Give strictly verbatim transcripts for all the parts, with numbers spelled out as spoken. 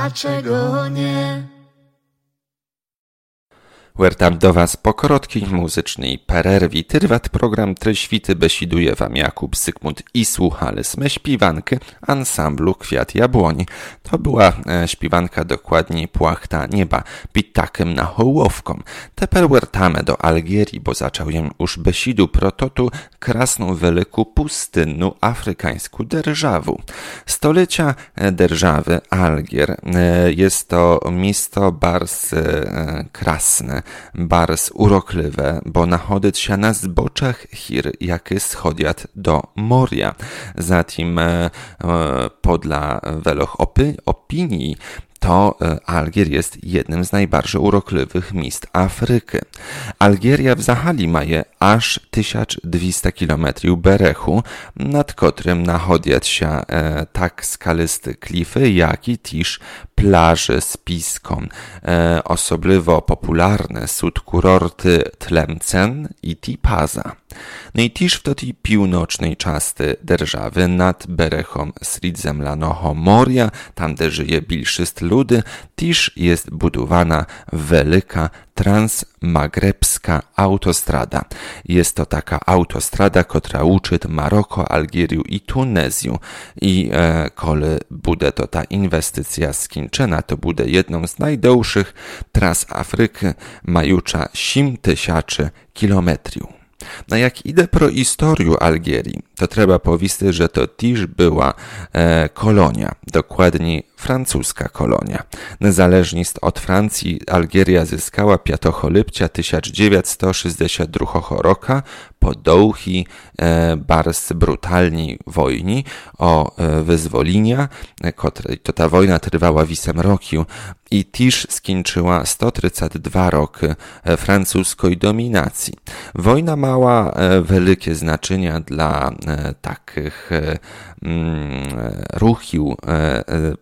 dlaczego nie? Wertam do Was po krótkiej muzycznej pererwi. Trwać program Treświty besiduje Wam Jakub Zygmunt i słuchali sme śpiwankę ansamblu Kwiat Jabłoni. To była e, śpiwanka dokładniej Płachta nieba, pід takim nahołowką. Teper wertamy do Algierii, bo zaczął jem już besidu prototu krasną wielką pustynną afrykańską derżawu. Stolecia e, derżawy Algier e, jest to miasto bardzo e, krasne, bardzo urokliwe, bo nachodzić się na zboczach hir, jakie schodziat do moria. Zatem e, e, podla weloch opy, opinii to Algier jest jednym z najbardziej urokliwych miejsc Afryki. Algieria w Zahali ma je aż tysiąc dwieście kilometrów berechu, nad którym nachodziać się e, tak skalisty klify, jak i też plaże z piską. E, osobliwo popularne są kurorty Tlemcen i Tipaza. No i też w tej północnej części derżawy nad berechom Sridzemlanego Moria, tam gdzie żyje bilszyst ludy, też jest budowana wielka transmagrebska autostrada. Jest to taka autostrada, która łączy Maroko, Algierię i Tunezję. I e, kole bude to ta inwestycja skończona, to bude jedną z najdłuższych tras Afryki, majucza osiem tysięcy kilometrów. No jak idę pro historię Algierii, to trzeba powiedzieć, że to też była e, kolonia, dokładnie francuska kolonia. Niezależnie od Francji Algieria zyskała piątego lipca tysiąc dziewięćset sześćdziesiątego drugiego roku po długiej, e, bardzo brutalnej wojnie o e, wyzwolenia, e, to ta wojna trwała osiem roków i też skończyła sto trzydzieści dwa roki e, francuskiej dominacji. Wojna mała e, wielkie znaczenie dla e, takich e, mm, ruchów e,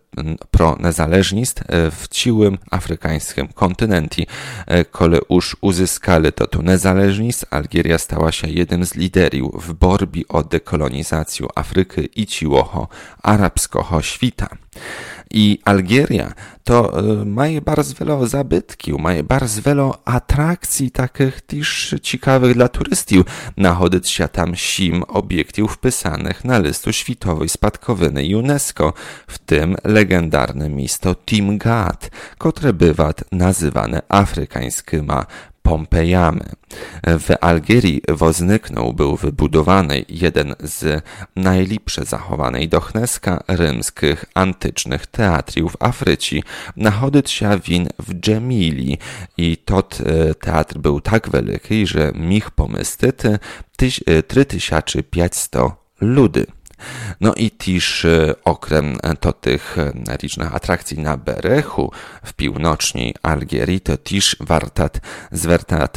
pro niezależność w całym afrykańskim kontynencie. Kole już uzyskali to tu niezależność, Algieria stała się jednym z liderów w borbi o dekolonizację Afryki i całego arabskiego świata. I Algieria to y, ma bardzo wiele zabytków, ma bardzo wiele atrakcji takich też ciekawych dla turystów. Nachodzić się tam sim obiektów wpisanych na listu światowej spadkowiny UNESCO, w tym legendarne miasto Timgad, które bywa nazywane afrykańskima Pompejami. W Algierii wozniknął był wybudowany jeden z najlepsze zachowanej do dneska rzymskich antycznych teatrów w Afryce. Nachodzić się win w Dżemili i tot teatr był tak wielki, że mich pomieścić trzy tysiące pięćset ludzi. No i też okrem to tych licznych atrakcji na berechu w północnej Algierii, to też warto zwracać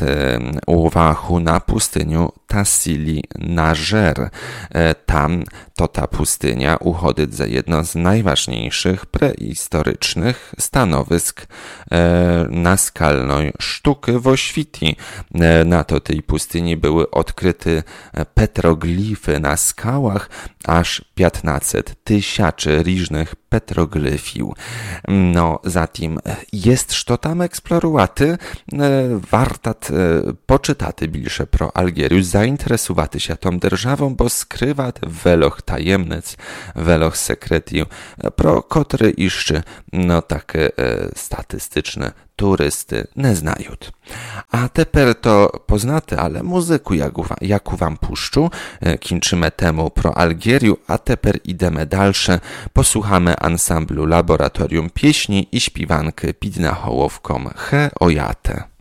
uwagę na pustynię Tassili Najer. Tam to ta pustynia uchodzi za jedno z najważniejszych prehistorycznych stanowisk naskalnej sztuki w świecie. Na to tej pustyni były odkryte petroglify na skałach, aż piętnaście tysięcy różnych petroglifów. No, zatem jest co tam eksplorowaty, warto poczytać bliższe pro Algierię, zainteresować się tą derżawą, bo skrywa weloch tajemnic, weloch sekretów, pro które jeszcze no takie e, statystyczne turysty nie znają. A teper to poznaty, ale muzyku jaku, jaku wam puszczu, kończymy temu pro Algierię, a teper idemy dalsze, posłuchamy ansamblu Laboratorium Pieśni i śpiwanky pід nahołowką He Ojate.